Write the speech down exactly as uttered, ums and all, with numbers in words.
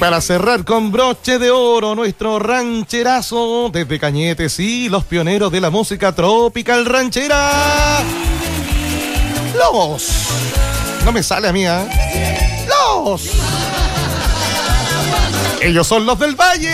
Para cerrar con broche de oro, nuestro rancherazo desde Cañete, sí, los pioneros de la música tropical ranchera. Los. No me sale a mí, ¿eh? Los. Ellos son los del Valle.